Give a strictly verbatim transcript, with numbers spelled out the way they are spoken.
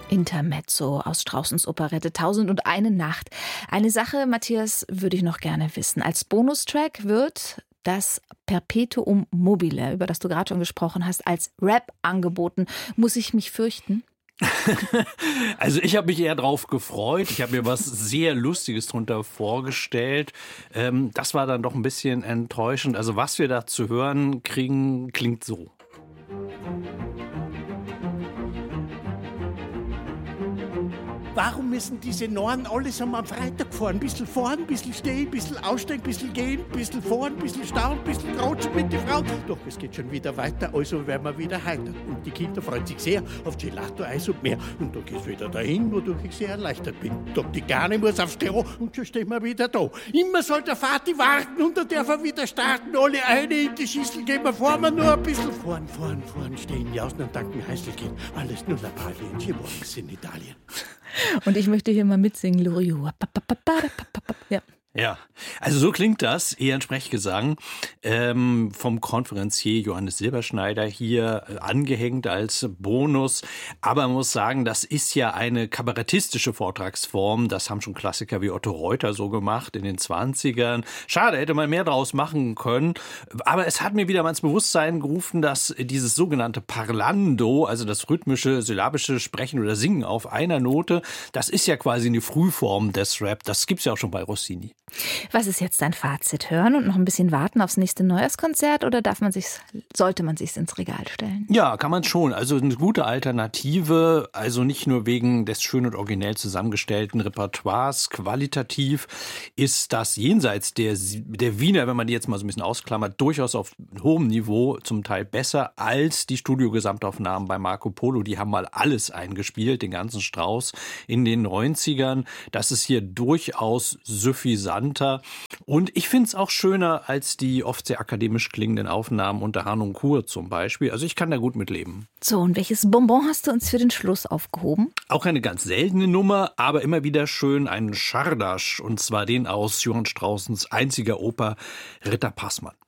Intermezzo aus Straußens Operette Tausend und eine Nacht. Eine Sache, Matthias, würde ich noch gerne wissen. Als Bonustrack wird das Perpetuum mobile, über das du gerade schon gesprochen hast, als Rap angeboten. Muss ich mich fürchten? Also ich habe mich eher drauf gefreut. Ich habe mir was sehr Lustiges drunter vorgestellt. Ähm, das war dann doch ein bisschen enttäuschend. Also was wir da zu hören kriegen, klingt so. Warum müssen diese Norn alles am Freitag fahren? Ein bisschen fahren, ein bisschen stehen, ein bisschen aussteigen, ein bisschen gehen, ein bisschen fahren, ein bisschen staunen, ein bisschen quatschen mit den Frauen. Doch, es geht schon wieder weiter, also werden wir wieder heiter. Und die Kinder freuen sich sehr auf Gelato, Eis und mehr. Und da geht's wieder dahin, wodurch ich sehr erleichtert bin. Doch die Garne muss aufs Klo und schon stehen wir wieder da. Immer soll der Vati warten und dann darf er wieder starten. Alle eine in die Schüssel gehen wir, fahren wir nur ein bisschen. Fahren, fahren, fahren, stehen, jausen und danken, Heißelchen. Alles nur Lappalien, hier morgens in Italien. Und ich möchte hier mal mitsingen, Loriot. Ja. Ja, also so klingt das, eher ein Sprechgesang, ähm, vom Konferencier Johannes Silberschneider hier äh, angehängt als Bonus. Aber man muss sagen, das ist ja eine kabarettistische Vortragsform. Das haben schon Klassiker wie Otto Reuter so gemacht in den zwanzigern. Schade, hätte man mehr draus machen können. Aber es hat mir wieder mal ins Bewusstsein gerufen, dass dieses sogenannte Parlando, also das rhythmische, syllabische Sprechen oder Singen auf einer Note, das ist ja quasi eine Frühform des Rap. Das gibt's ja auch schon bei Rossini. Was ist jetzt dein Fazit? Hören und noch ein bisschen warten aufs nächste Neujahrskonzert oder darf man sich's, sollte man sich's ins Regal stellen? Ja, kann man schon. Also eine gute Alternative, also nicht nur wegen des schön und originell zusammengestellten Repertoires. Qualitativ ist das jenseits der, der Wiener, wenn man die jetzt mal so ein bisschen ausklammert, durchaus auf hohem Niveau, zum Teil besser als die Studiogesamtaufnahmen bei Marco Polo. Die haben mal alles eingespielt, den ganzen Strauß in den neunzigern. Das ist hier durchaus suffisant. Und ich finde es auch schöner als die oft sehr akademisch klingenden Aufnahmen unter Harnum Kur zum Beispiel. Also ich kann da gut mitleben. So, und welches Bonbon hast du uns für den Schluss aufgehoben? Auch eine ganz seltene Nummer, aber immer wieder schön, einen Schardasch. Und zwar den aus Johann Straußens einziger Oper Ritter Passmann.